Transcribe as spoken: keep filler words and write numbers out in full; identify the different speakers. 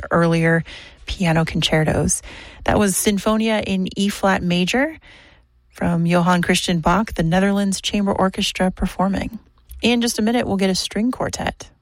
Speaker 1: earlier piano concertos. That was Sinfonia in E-flat major from Johann Christian Bach, the Netherlands Chamber Orchestra performing. In just a minute, we'll get a string quartet.